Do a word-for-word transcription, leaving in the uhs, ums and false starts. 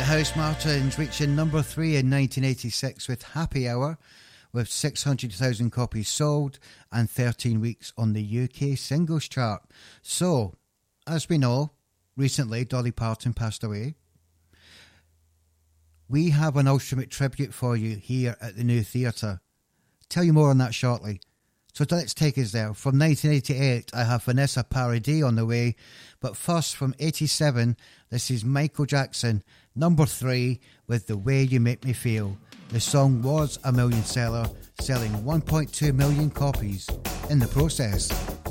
House Martins reaching number three in nineteen eighty-six with Happy Hour, with six hundred thousand copies sold and thirteen weeks on the U K singles chart. So, as we know, recently Dolly Parton passed away. We have an ultimate tribute for you here at the New Theatre. Tell you more on that shortly. So let's take us there. From nineteen eighty-eight, I have Vanessa Paradis on the way. But first, from eighty-seven, this is Michael Jackson, number three, with The Way You Make Me Feel. The song was a million seller, selling one point two million copies in the process.